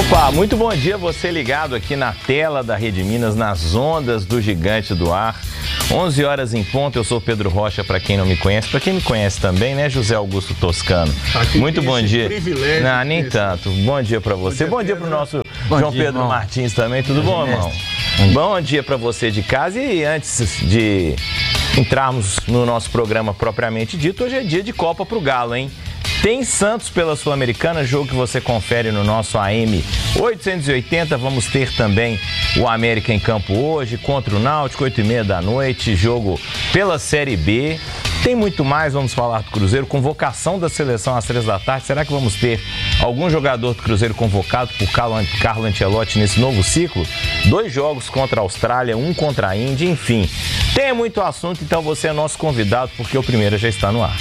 Opa, muito bom dia, você ligado aqui na tela da Rede Minas, nas ondas do Gigante do Ar. 11 horas em ponto, eu sou Pedro Rocha, para quem não me conhece. Para quem me conhece também, né, José Augusto Toscano. Muito bom dia. Privilégio. Não, nem tanto. Bom dia para você. Bom dia para o nosso João Pedro Martins também. Tudo bom, irmão? Bom dia para você de casa. E antes de entrarmos no nosso programa propriamente dito, hoje é dia de Copa pro Galo, hein? Tem Santos pela Sul-Americana, jogo que você confere no nosso AM 880. Vamos ter também o América em campo hoje contra o Náutico, 8h30 da noite, jogo pela Série B. Tem muito mais, vamos falar do Cruzeiro, convocação da seleção às 3 da tarde. Será que vamos ter algum jogador do Cruzeiro convocado por Carlo Ancelotti nesse novo ciclo? 2 jogos contra a Austrália, 1 contra a Índia, enfim. Tem muito assunto, então você é nosso convidado, porque o primeiro já está no ar.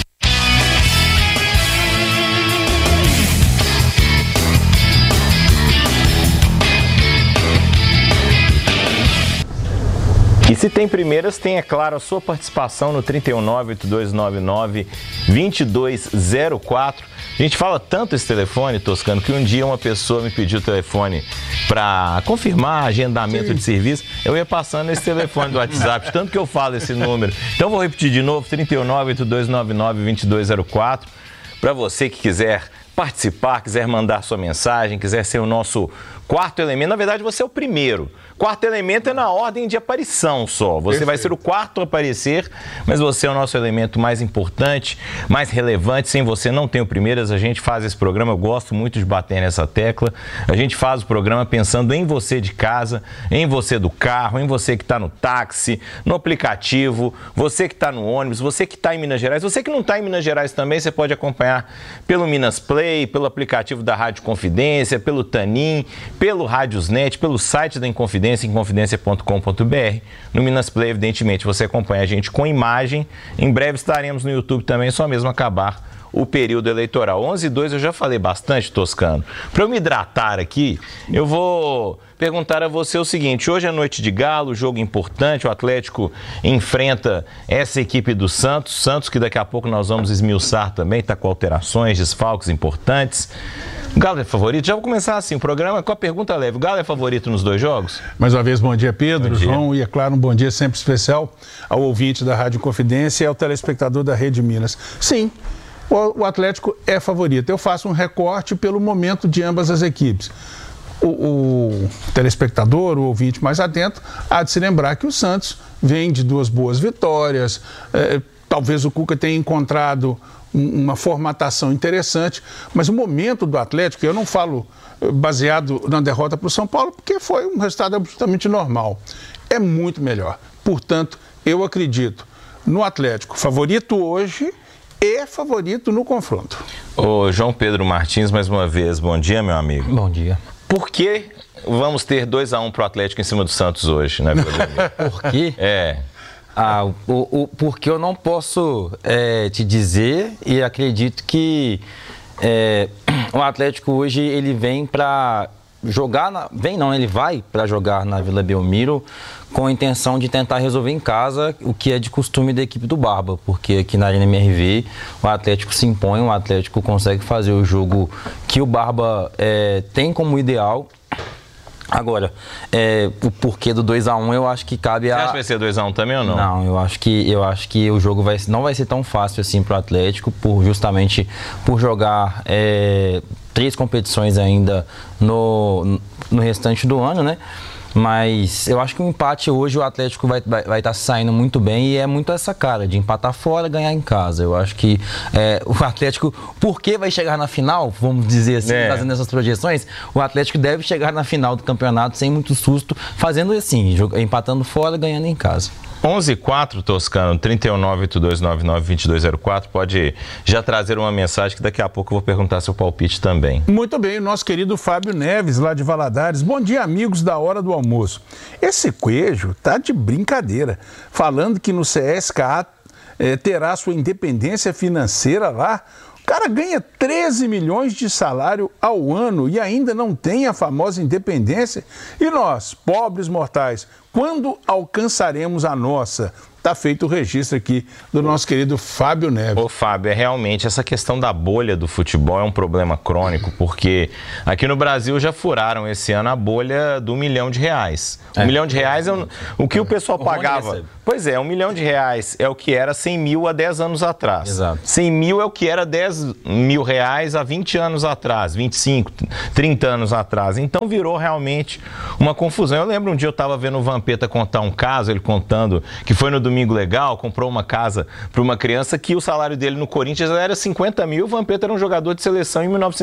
E se tem primeiras, tem, é claro, a sua participação no 319-8299-2204. A gente fala tanto esse telefone, Toscano, que um dia uma pessoa me pediu o telefone para confirmar agendamento de serviço. Eu ia passando esse telefone do WhatsApp, tanto que eu falo esse número. Então vou repetir de novo, 319-8299-2204. Para você que quiser participar, quiser mandar sua mensagem, quiser ser o nosso quarto elemento. Na verdade, você é o primeiro. Quarto elemento é na ordem de aparição só. Você vai ser o quarto a aparecer, mas você é o nosso elemento mais importante, mais relevante. Sem você não tem o primeiras. A gente faz esse programa, eu gosto muito de bater nessa tecla. A gente faz o programa pensando em você de casa, em você do carro, em você que está no táxi, no aplicativo, você que está no ônibus, você que está em Minas Gerais. Você que não está em Minas Gerais também, você pode acompanhar pelo Minas Play, pelo aplicativo da Rádio Confidência, pelo Tanin, pelo Rádiosnet, pelo site da Inconfidência, inconfidencia.com.br. No Minas Play, evidentemente, você acompanha a gente com imagem. Em breve estaremos no YouTube também, só mesmo acabar o período eleitoral. 11h02, eu já falei bastante, Toscano. Para eu me hidratar aqui, eu vou perguntar a você o seguinte: hoje é noite de Galo, jogo importante, o Atlético enfrenta essa equipe do Santos, que daqui a pouco nós vamos esmiuçar também, está com alterações, desfalques importantes. O Galo é favorito? Já vou começar assim o programa com a pergunta leve. O Galo é favorito nos 2 jogos? Mais uma vez, bom dia, Pedro, bom dia. João, e é claro, um bom dia sempre especial ao ouvinte da Rádio Confidência e ao telespectador da Rede Minas. Sim, o Atlético é favorito. Eu faço um recorte pelo momento de ambas as equipes. O telespectador, o ouvinte mais atento, há de se lembrar que o Santos vem de 2 boas vitórias, talvez o Cuca tenha encontrado uma formatação interessante, mas o momento do Atlético, eu não falo baseado na derrota para o São Paulo, porque foi um resultado absolutamente normal, é muito melhor. Portanto, eu acredito no Atlético favorito hoje e favorito no confronto. Ô João Pedro Martins, mais uma vez, bom dia, meu amigo. Bom dia. Por que vamos ter 2-1 pro Atlético em cima do Santos hoje, né, Vladimir? Por quê? Porque eu não posso te dizer, e acredito que o Atlético hoje ele vem para jogar, ele vai para jogar na Vila Belmiro com a intenção de tentar resolver em casa, o que é de costume da equipe do Barba, porque aqui na Arena MRV o Atlético se impõe, o Atlético consegue fazer o jogo que o Barba tem como ideal. Agora, o porquê do 2-1 eu acho que cabe a... Você acha que vai ser 2-1 também ou não? Não, eu acho que o jogo não vai ser tão fácil assim pro Atlético, justamente por jogar 3 competições ainda no restante do ano, né? Mas eu acho que o empate hoje o Atlético vai estar saindo muito bem e é muito essa cara de empatar fora e ganhar em casa. Eu acho que o Atlético, porque vai chegar na final, vamos dizer assim, fazendo essas projeções, o Atlético deve chegar na final do campeonato sem muito susto, fazendo assim, empatando fora e ganhando em casa. 11h04, Toscano, 319-8299-2204, pode já trazer uma mensagem que daqui a pouco eu vou perguntar seu palpite também. Muito bem, o nosso querido Fábio Neves, lá de Valadares. Bom dia, amigos da Hora do Almoço. Esse Coelho tá de brincadeira, falando que no CSKA terá sua independência financeira lá. O cara ganha 13 milhões de salário ao ano e ainda não tem a famosa independência. E nós, pobres mortais, Quando alcançaremos a nossa? Está feito o registro aqui do nosso querido Fábio Neves. Ô Fábio, realmente essa questão da bolha do futebol é um problema crônico, porque aqui no Brasil já furaram esse ano a bolha do R$1 milhão. R$1 milhão é o que o pessoal pagava. Pois é, R$1 milhão é o que era 100 mil há 10 anos atrás. Exato. 100 mil é o que era 10 mil reais há 20 anos atrás, 25, 30 anos atrás. Então virou realmente uma confusão. Eu lembro um dia eu estava vendo o Vampeta contar um caso, ele contando que foi no Domingo Legal, comprou uma casa para uma criança que o salário dele no Corinthians era 50 mil. O Vampeta era um jogador de seleção em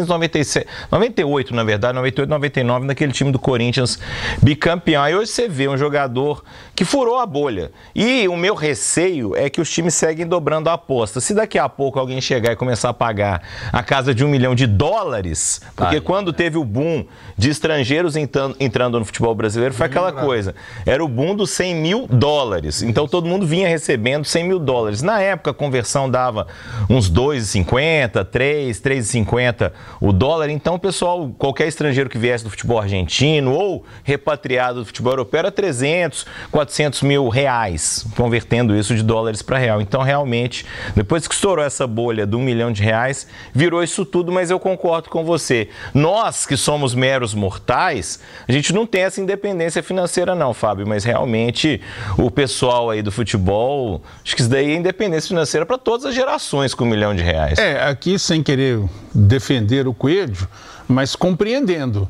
1998, na verdade, 98, 99, naquele time do Corinthians bicampeão. Aí hoje você vê um jogador que furou a bolha. E o meu receio é que os times seguem dobrando a aposta. Se daqui a pouco alguém chegar e começar a pagar a casa de $1 milhão, porque quando teve o boom de estrangeiros entrando no futebol brasileiro, foi aquela coisa. Era o boom dos $100 mil. Então todo mundo vinha recebendo $100 mil. Na época a conversão dava uns 2,50, 3,50 o dólar. Então o pessoal, qualquer estrangeiro que viesse do futebol argentino ou repatriado do futebol europeu era 300, 400 mil reais, convertendo isso de dólares para real. Então realmente, depois que estourou essa bolha do $1 milhão, virou isso tudo, mas eu concordo com você. Nós que somos meros mortais, a gente não tem essa independência financeira não, Fábio, mas realmente o pessoal aí do futebol, acho que isso daí é independência financeira para todas as gerações com $1 milhão. Aqui sem querer defender o Coelho, mas compreendendo.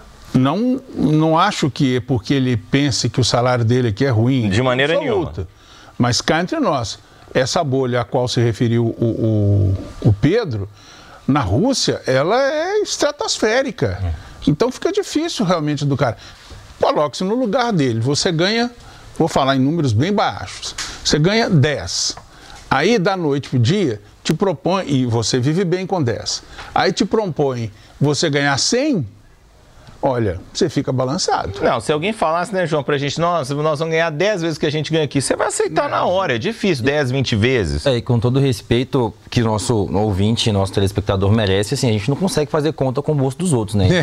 Não acho que é porque ele pense que o salário dele aqui é ruim. De maneira nenhuma. Mas cá entre nós, essa bolha a qual se referiu o Pedro, na Rússia, ela é estratosférica. Então fica difícil realmente do cara. Coloque-se no lugar dele. Você ganha, vou falar em números bem baixos, você ganha 10. Aí da noite pro dia, te propõe, e você vive bem com 10. Aí te propõe você ganhar 100, olha, você fica balançado. Não, se alguém falasse, né, João, pra gente, nós vamos ganhar 10 vezes o que a gente ganha aqui, você vai aceitar na hora, é difícil, 10, 20 vezes. E com todo o respeito que nosso ouvinte, nosso telespectador merece, assim, a gente não consegue fazer conta com o bolso dos outros, né?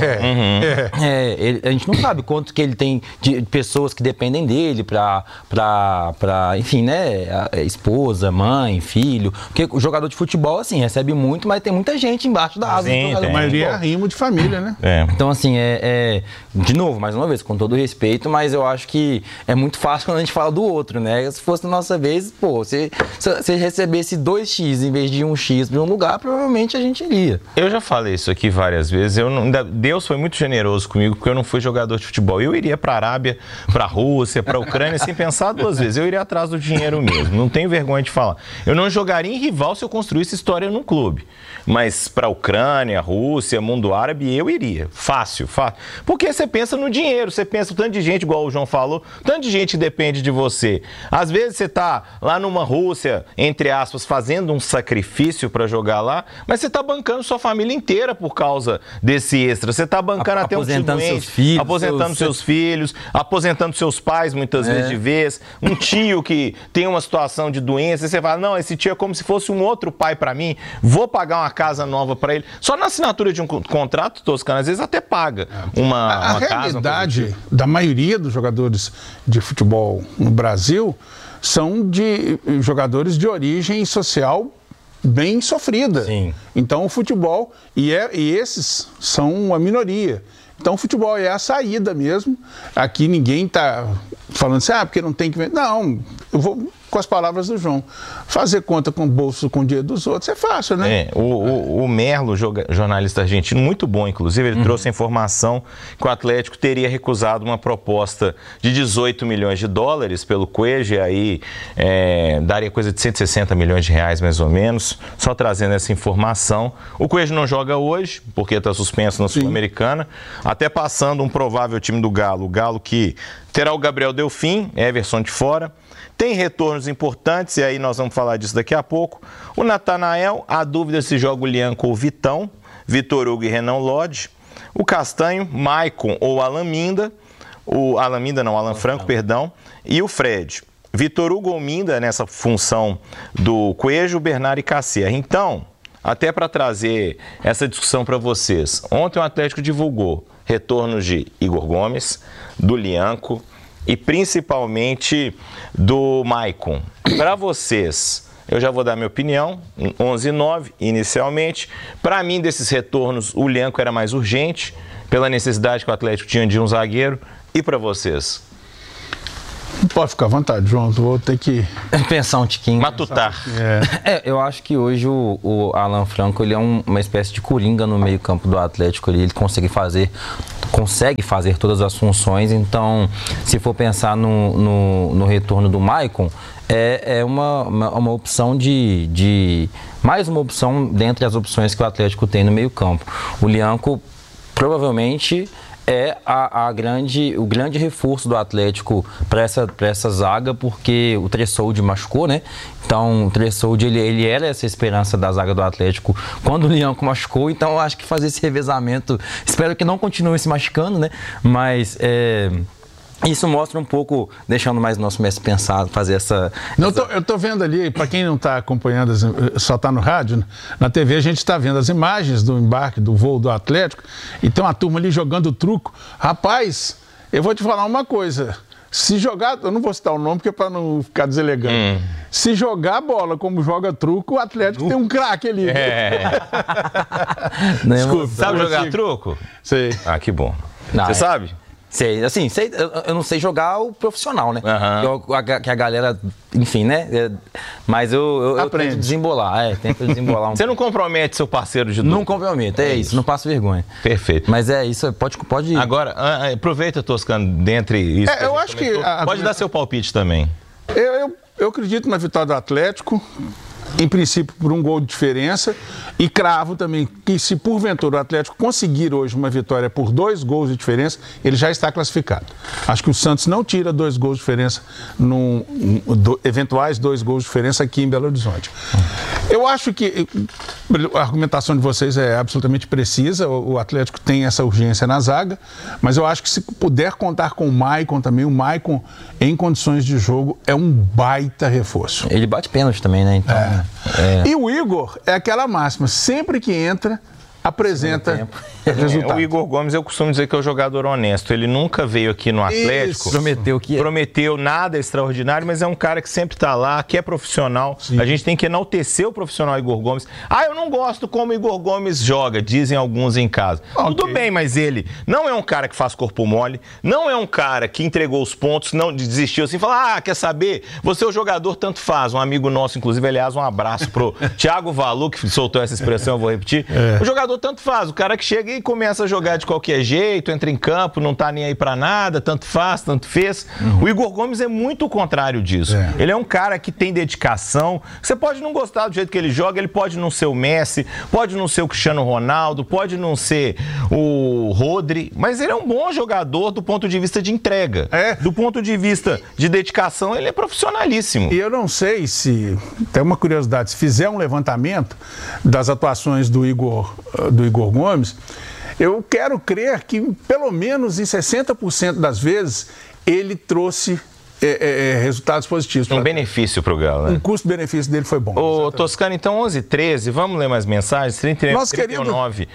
A gente não sabe quanto que ele tem de pessoas que dependem dele pra enfim, né, esposa, mãe, filho, porque o jogador de futebol, assim, recebe muito, mas tem muita gente embaixo da asa. A maioria é arrimo de família, né? Então, assim, de novo, mais uma vez, com todo o respeito, mas eu acho que é muito fácil quando a gente fala do outro, né? Se fosse na nossa vez, pô, se recebesse 2x em vez de 1x de um lugar, provavelmente a gente iria. Eu já falei isso aqui várias vezes, Deus foi muito generoso comigo, porque eu não fui jogador de futebol. Eu iria pra Arábia, pra Rússia, pra Ucrânia, sem pensar duas vezes. Eu iria atrás do dinheiro mesmo, não tenho vergonha de falar. Eu não jogaria em rival se eu construísse história num clube. Mas pra Ucrânia, Rússia, mundo árabe, eu iria. Fácil. Porque você pensa no dinheiro, você pensa o tanto de gente, igual o João falou, tanto de gente que depende de você. Às vezes você tá lá numa Rússia, entre aspas, fazendo um sacrifício para jogar lá, mas você tá bancando sua família inteira por causa desse extra. Você tá bancando até um tio doente, aposentando seus filhos, aposentando seus pais muitas vezes de vez, um tio que tem uma situação de doença, e você fala, não, esse tio é como se fosse um outro pai para mim, vou pagar uma casa nova para ele. Só na assinatura de um contrato, Toscano, às vezes até paga uma casa. A realidade da maioria dos jogadores de futebol no Brasil são de jogadores de origem social bem sofrida. Sim. Então o futebol, e esses são a minoria. Então o futebol é a saída mesmo. Aqui ninguém está falando assim, porque não tem que ver. Não, eu vou, com as palavras do João, fazer conta com o bolso com o dinheiro dos outros é fácil, né? O Merlo, jornalista argentino, muito bom, inclusive, ele trouxe a informação que o Atlético teria recusado uma proposta de $18 milhões pelo Coelho, e aí daria coisa de R$160 milhões, mais ou menos, só trazendo essa informação. O Coelho não joga hoje, porque está suspenso na Sul-Americana, até passando um provável time do Galo, o Galo que terá o Gabriel Delfim, Everson de fora, tem retornos importantes, e aí nós vamos falar disso daqui a pouco. O Natanael, a dúvida se joga o Lianco ou o Vitão, Vitor Hugo e Renan Lodge. O Castanho, Maicon ou Alan Minda, Alan Franco, perdão, e o Fred. Vitor Hugo ou Minda nessa função do Coelho, Bernardo e Cassier. Então, até para trazer essa discussão para vocês, ontem o Atlético divulgou retornos de Igor Gomes, do Lianco e principalmente do Maicon. Para vocês, eu já vou dar minha opinião, 11-9 inicialmente. Para mim, desses retornos, o Lyanco era mais urgente, pela necessidade que o Atlético tinha de um zagueiro. E para vocês? Pode ficar à vontade, João. Vou ter que pensar um tiquinho. Matutar. Eu acho que hoje o Alan Franco, ele é uma espécie de coringa no meio-campo do Atlético. Ele consegue fazer todas as funções. Então, se for pensar no retorno do Maicon, é uma opção mais uma opção dentre as opções que o Atlético tem no meio-campo. O Lyanco provavelmente é o grande reforço do Atlético para essa zaga, porque o Tressoldi machucou, né? Então, o Tressoldi, ele era essa esperança da zaga do Atlético quando o Lyanco machucou. Então, eu acho que fazer esse revezamento, espero que não continue se machucando, né? Mas isso mostra um pouco, deixando mais o nosso mestre pensar, fazer essa... Eu tô vendo ali, para quem não está acompanhando, só está no rádio, na TV a gente está vendo as imagens do embarque, do voo do Atlético, e tem uma turma ali jogando truco. Rapaz, eu vou te falar uma coisa, se jogar, eu não vou citar o nome porque é para não ficar deselegante, se jogar bola como joga truco, o Atlético tem um craque ali. Desculpa, sabe jogar truco? Sei. Ah, que bom. Você sabe? Sei, assim, eu não sei jogar o profissional, né? Que a galera, enfim, né? Mas eu tento desembolar, tento desembolar um Você não compromete seu parceiro de dupla? Não comprometo, isso, não passo vergonha. Perfeito. Mas isso, pode... Agora, aproveita, Toscano, dentre isso. Eu acho que... Pode dar seu palpite também. Eu acredito na vitória do Atlético, em princípio por um gol de diferença, e cravo também que se porventura o Atlético conseguir hoje uma vitória por 2 gols de diferença, ele já está classificado. Acho que o Santos não tira 2 gols de diferença, eventuais 2 gols de diferença aqui em Belo Horizonte. Eu acho que a argumentação de vocês é absolutamente precisa, o Atlético tem essa urgência na zaga, mas eu acho que se puder contar com o Maicon também, o Maicon em condições de jogo é um baita reforço. Ele bate pênalti também, né? Então, E o Igor é aquela máxima, sempre que entra, apresenta resultado. O Igor Gomes, eu costumo dizer que é um jogador honesto. Ele nunca veio aqui no Atlético. Prometeu nada extraordinário, mas é um cara que sempre está lá, que é profissional. Sim. A gente tem que enaltecer o profissional Igor Gomes. Eu não gosto como o Igor Gomes joga, dizem alguns em casa. Tudo bem, mas ele não é um cara que faz corpo mole, não é um cara que entregou os pontos, não desistiu assim, fala, quer saber? Você é o jogador, tanto faz. Um amigo nosso, inclusive, aliás, um abraço pro Thiago Valu, que soltou essa expressão, eu vou repetir. O jogador tanto faz, o cara que chega e começa a jogar de qualquer jeito, entra em campo, não tá nem aí pra nada, tanto faz, tanto fez. O Igor Gomes é muito o contrário disso. Ele é um cara que tem dedicação. Você pode não gostar do jeito que ele joga, ele pode não ser o Messi, pode não ser o Cristiano Ronaldo, pode não ser o Rodri, mas ele é um bom jogador do ponto de vista de entrega. Do ponto de vista de dedicação, ele é profissionalíssimo. E eu não sei se, tem uma curiosidade, se fizer um levantamento das atuações do Igor Gomes, eu quero crer que, pelo menos em 60% das vezes, ele trouxe resultados positivos. Um benefício para o Galo, né? O custo-benefício dele foi bom. Ô, Toscano, então 11h13, vamos ler mais mensagens? 39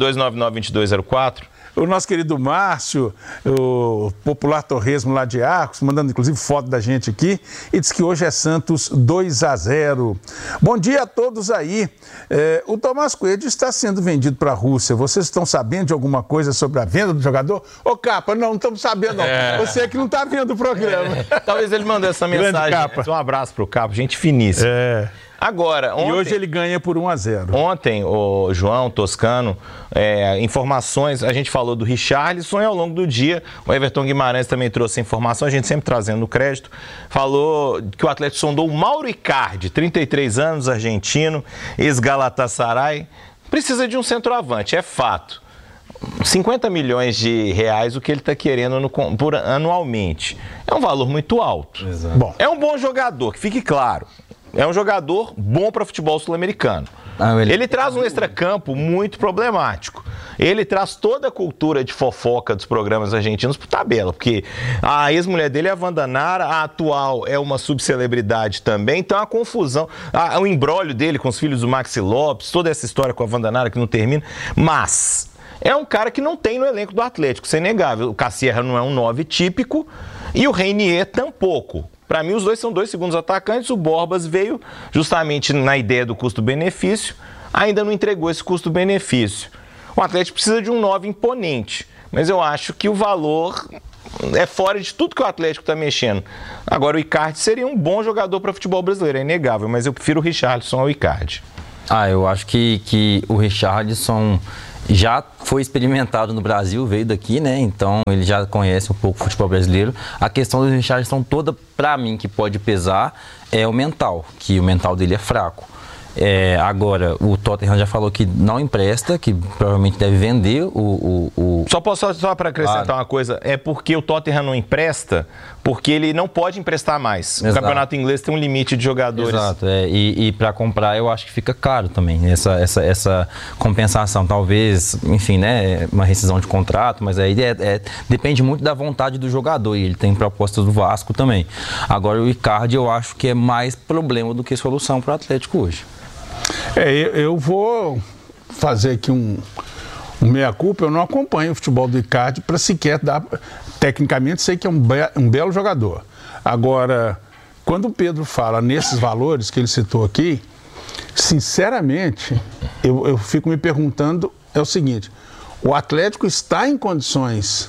8299-2204. O nosso querido Márcio, o popular torresmo lá de Arcos, mandando inclusive foto da gente aqui, e diz que hoje é Santos 2-0. Bom dia a todos aí. O Tomás Coelho está sendo vendido para a Rússia. Vocês estão sabendo de alguma coisa sobre a venda do jogador? Ô, Capa, não estamos sabendo não. Você é que não está vendo o programa. Talvez ele mandou essa mensagem. Um abraço para o Capa, gente finíssima. Agora, ontem, e hoje ele ganha por 1-0. Ontem, o João Toscano, informações, a gente falou do Richarlison e ao longo do dia o Everton Guimarães também trouxe informação, a gente sempre trazendo o crédito, falou que o Atlético sondou o Mauro Icardi, 33 anos, argentino, ex-Galatasaray, precisa de um centroavante, é fato. 50 milhões de reais o que ele está querendo anualmente. É um valor muito alto. Bom. É um bom jogador, que fique claro. É um jogador bom para futebol sul-americano. Ele traz um extracampo muito problemático. Ele traz toda a cultura de fofoca dos programas argentinos por tabela, porque a ex-mulher dele é a Wanda Nara, a atual é uma subcelebridade também, então a confusão, o imbróglio dele com os filhos do Maxi Lopes, toda essa história com a Wanda Nara que não termina, mas é um cara que não tem no elenco do Atlético, isso é inegável. O Cassierra não é um 9 típico e o Reinier tampouco. Para mim, os dois são 2 segundos atacantes. O Borbas veio justamente na ideia do custo-benefício, ainda não entregou esse custo-benefício. O Atlético precisa de um 9 imponente, mas eu acho que o valor é fora de tudo que o Atlético está mexendo. Agora, o Icardi seria um bom jogador para o futebol brasileiro, é inegável, mas eu prefiro o Richarlison ao Icardi. Eu acho que o Richarlison já foi experimentado no Brasil, veio daqui, né? Então ele já conhece um pouco o futebol brasileiro. A questão do Richarlison toda, para mim, que pode pesar, é o mental, que o mental dele é fraco. Agora, o Tottenham já falou que não empresta, que provavelmente deve vender o... Só para acrescentar uma coisa, é porque o Tottenham não empresta, porque ele não pode emprestar mais. Exato. O campeonato inglês tem um limite de jogadores. Exato, e para comprar eu acho que fica caro também, essa compensação. Talvez, enfim, né, uma rescisão de contrato, mas aí depende muito da vontade do jogador, e ele tem propostas do Vasco também. Agora, o Icardi eu acho que é mais problema do que solução para o Atlético hoje. Eu vou fazer aqui um meia-culpa. Eu não acompanho o futebol do Icardi para sequer dar... Tecnicamente, sei que é um belo jogador. Agora, quando o Pedro fala nesses valores que ele citou aqui, sinceramente, eu fico me perguntando, é o seguinte: o Atlético está em condições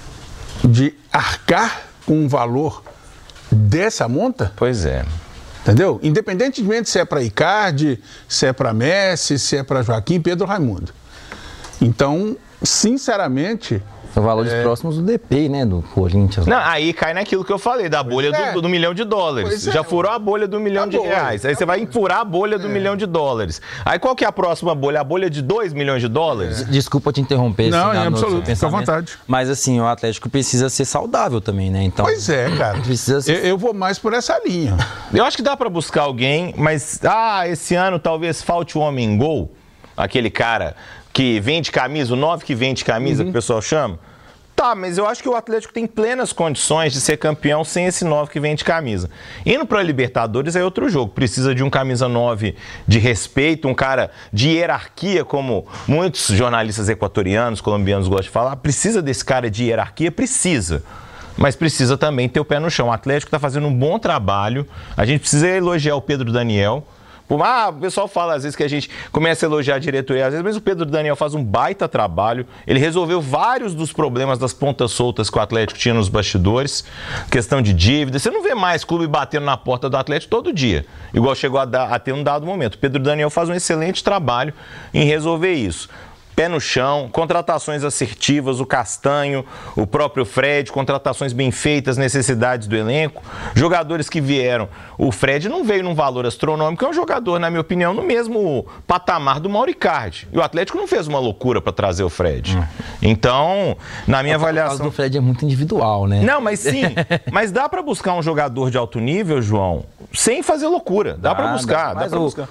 de arcar com um valor dessa monta? Pois é. Entendeu? Independentemente se é para Icardi, se é para Messi, se é para Joaquim, Pedro, Raimundo. Então, sinceramente... São valores próximos do DP, né? Do Corinthians. Não, aí cai naquilo que eu falei, da bolha do $1 milhão. Já furou a bolha do $1 milhão. Aí você vai furar a bolha do $1 milhão. Aí qual que é a próxima bolha? A bolha de $2 milhões? Desculpa te interromper. Não, em absoluto, fica à vontade. Mas assim, o Atlético precisa ser saudável também, né? Então, pois é, cara. Precisa ser... eu vou mais por essa linha. Eu acho que dá pra buscar alguém, mas esse ano talvez falte o homem gol, aquele cara que vende camisa, o 9 que vende camisa, que o pessoal chama. Tá, mas eu acho que o Atlético tem plenas condições de ser campeão sem esse 9 que vende camisa. Indo para a Libertadores é outro jogo. Precisa de um camisa 9 de respeito, um cara de hierarquia, como muitos jornalistas equatorianos, colombianos gostam de falar. Precisa desse cara de hierarquia? Precisa. Mas precisa também ter o pé no chão. O Atlético está fazendo um bom trabalho. A gente precisa elogiar o Pedro Daniel. O pessoal fala às vezes que a gente começa a elogiar a diretoria, às vezes, mas o Pedro Daniel faz um baita trabalho. Ele resolveu vários dos problemas das pontas soltas que o Atlético tinha nos bastidores, questão de dívida. Você não vê mais clube batendo na porta do Atlético todo dia, igual chegou a ter um dado momento. O Pedro Daniel faz um excelente trabalho em resolver isso. Pé no chão, contratações assertivas, o Castanho, o próprio Fred, contratações bem feitas, necessidades do elenco, jogadores que vieram. O Fred não veio num valor astronômico, é um jogador, na minha opinião, no mesmo patamar do Mauro Icardi. E o Atlético não fez uma loucura para trazer o Fred. Então, na minha avaliação... O caso do Fred é muito individual, né? Não, mas sim. Mas dá para buscar um jogador de alto nível, João, sem fazer loucura. Dá para buscar. Dá pra buscar.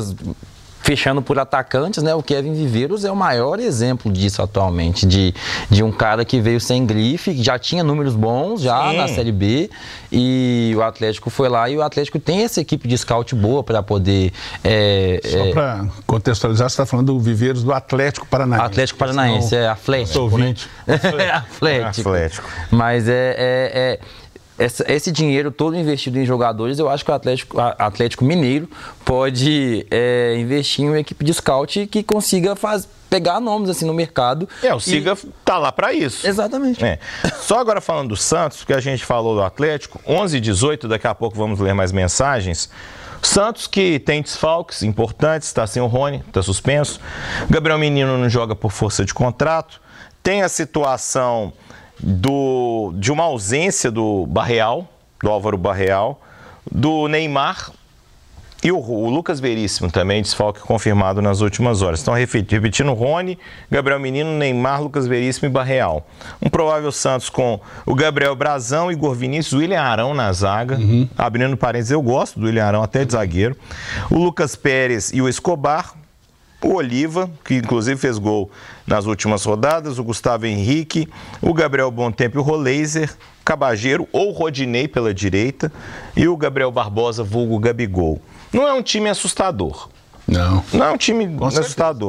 Fechando por atacantes, né? O Kevin Viveiros é o maior exemplo disso atualmente, de um cara que veio sem grife, que já tinha números bons já na Série B, e o Atlético foi lá, e o Atlético tem essa equipe de scout boa para poder... Só para contextualizar, você está falando do Viveiros do Atlético Paranaense. Atlético Paranaense, Atlético, né? Atlético. Mas esse dinheiro todo investido em jogadores, eu acho que o Atlético Mineiro pode investir em uma equipe de scout que consiga pegar nomes assim no mercado. O Siga tá lá para isso. Exatamente. Só agora falando do Santos, porque a gente falou do Atlético, 11h18, daqui a pouco vamos ler mais mensagens. Santos que tem desfalques importantes, está sem o Rony, está suspenso. Gabriel Menino não joga por força de contrato. Tem a situação de uma ausência do Barreal, do Álvaro Barreal, do Neymar e o Lucas Veríssimo também, desfalque confirmado nas últimas horas. Então, repetindo, Rony, Gabriel Menino, Neymar, Lucas Veríssimo e Barreal. Um provável Santos com o Gabriel Brazão, Igor Vinícius, William Arão na zaga. Abrindo parênteses, eu gosto do William Arão até de zagueiro. O Lucas Pérez e o Escobar. O Oliva, que inclusive fez gol nas últimas rodadas, o Gustavo Henrique, o Gabriel Bontempo e o Roleiser, Cabageiro ou Rodinei pela direita e o Gabriel Barbosa, vulgo Gabigol. Não é um time assustador. Não. Não é um time assustador.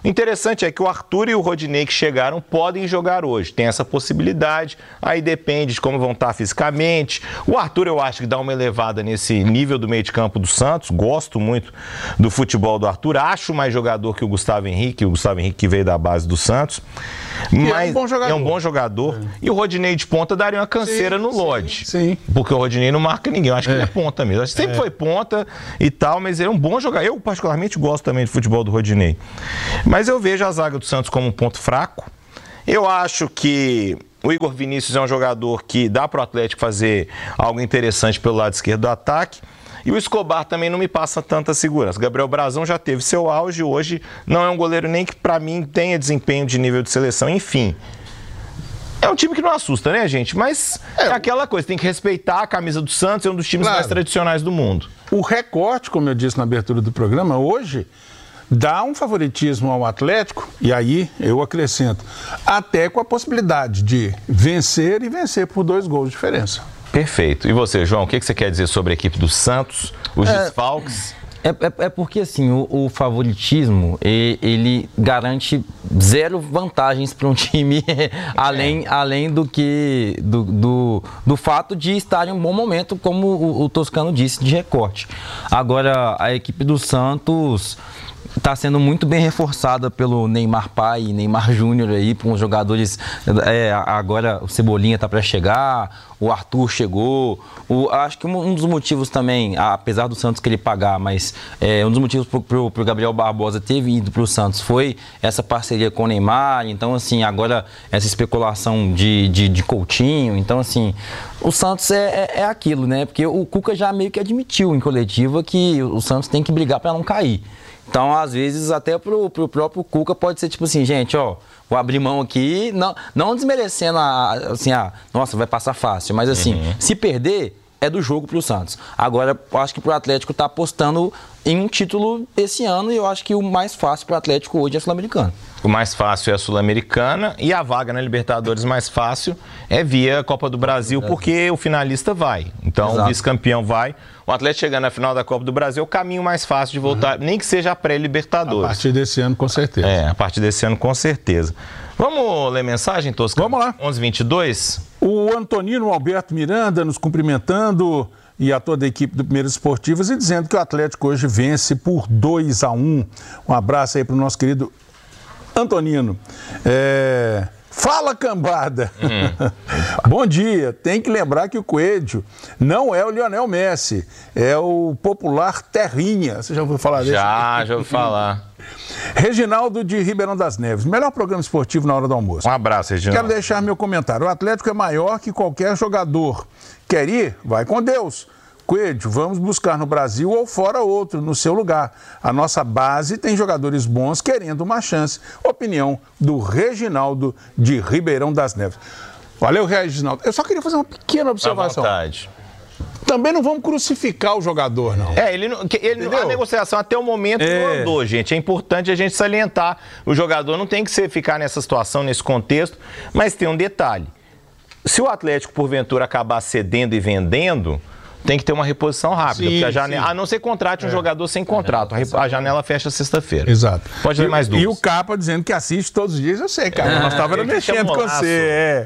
O interessante é que o Arthur e o Rodinei que chegaram podem jogar hoje. Tem essa possibilidade. Aí depende de como vão estar fisicamente. O Arthur eu acho que dá uma elevada nesse nível do meio de campo do Santos. Gosto muito do futebol do Arthur. Acho mais jogador que o Gustavo Henrique. O Gustavo Henrique que veio da base do Santos. Mas é um bom jogador. E o Rodinei de ponta daria uma canseira no Lodge. Sim. Porque o Rodinei não marca ninguém. Eu acho que ele é ponta mesmo. Acho que sempre foi ponta e tal, mas ele é um bom jogador. Eu particularmente gosto também do futebol do Rodinei. Mas eu vejo a zaga do Santos como um ponto fraco. Eu acho que o Igor Vinícius é um jogador que dá para o Atlético fazer algo interessante pelo lado esquerdo do ataque. E o Escobar também não me passa tanta segurança. Gabriel Brazão já teve seu auge, hoje não é um goleiro nem que para mim tenha desempenho de nível de seleção, enfim. É um time que não assusta, né, gente? Mas é aquela coisa, tem que respeitar a camisa do Santos, é um dos times mais tradicionais do mundo. O recorte, como eu disse na abertura do programa, hoje dá um favoritismo ao Atlético, e aí eu acrescento, até com a possibilidade de vencer e vencer por 2 gols de diferença. Perfeito. E você, João, o que você quer dizer sobre a equipe do Santos, os desfalques? É porque, assim, o favoritismo, ele garante 0 vantagens para um time, além do fato de estar em um bom momento, como o Toscano disse, de recorte. Agora, a equipe do Santos está sendo muito bem reforçada pelo Neymar pai e Neymar Júnior aí, com os jogadores. Agora o Cebolinha está para chegar, o Arthur chegou. Acho que um dos motivos também, apesar do Santos querer pagar, mas um dos motivos para o Gabriel Barbosa ter vindo para o Santos foi essa parceria com o Neymar. Então, assim, agora essa especulação de Coutinho. Então, assim, o Santos é aquilo, né? Porque o Cuca já meio que admitiu em coletiva que o Santos tem que brigar para não cair. Então, às vezes, até pro próprio Cuca pode ser tipo assim, gente, ó, vou abrir mão aqui, não desmerecendo nossa, vai passar fácil, mas assim, se perder, é do jogo pro Santos. Agora, eu acho que pro Atlético tá apostando em um título esse ano e eu acho que o mais fácil pro Atlético hoje é Sul-Americana. O mais fácil é a Sul-Americana e a vaga na Libertadores mais fácil é via Copa do Brasil, porque o finalista vai. Então, o vice-campeão vai. O Atlético chegando na final da Copa do Brasil é o caminho mais fácil de voltar, nem que seja a pré-Libertadores. A partir desse ano, com certeza. A partir desse ano, com certeza. Vamos ler mensagem, Toscano? Vamos lá. 11:22. O Antonino Alberto Miranda nos cumprimentando e a toda a equipe do Primeiras Esportivas e dizendo que o Atlético hoje vence por 2-1. Um abraço aí para o nosso querido Antonino. Fala, cambada! Bom dia. Tem que lembrar que o Coelho não é o Lionel Messi, é o popular Terrinha. Você já ouviu falar desse? Já ouvi falar. Reginaldo de Ribeirão das Neves, melhor programa esportivo na hora do almoço. Um abraço, Reginaldo. Quero deixar meu comentário. O Atlético é maior que qualquer jogador. Quer ir? Vai com Deus. Coelho, vamos buscar no Brasil ou fora outro, no seu lugar. A nossa base tem jogadores bons querendo uma chance. Opinião do Reginaldo de Ribeirão das Neves. Valeu, Reginaldo. Eu só queria fazer uma pequena observação. À vontade. Também não vamos crucificar o jogador, não. A negociação até o momento não andou, gente. É importante a gente salientar. O jogador não tem que ficar nessa situação, nesse contexto, mas tem um detalhe. Se o Atlético, porventura, acabar cedendo e vendendo, tem que ter uma reposição rápida. Porque a janela, a não ser contrate um jogador sem contrato. A janela fecha sexta-feira. Exato. Pode ter mais dúvidas. E o Capa dizendo que assiste todos os dias. Eu sei, cara. Nós estávamos mexendo com você.